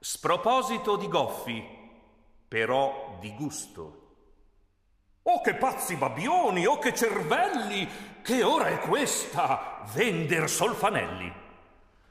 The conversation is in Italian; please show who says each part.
Speaker 1: Sproposito di goffi, però di gusto.
Speaker 2: Oh, che pazzi babbioni, oh, che cervelli! Che ora è questa? Vender solfanelli.